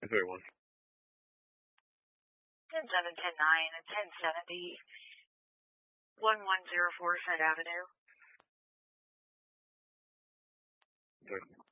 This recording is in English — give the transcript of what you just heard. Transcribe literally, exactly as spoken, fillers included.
ten thirty-one. ten seven, ten nine, ten seventy, one one zero four Fed Avenue. Sorry.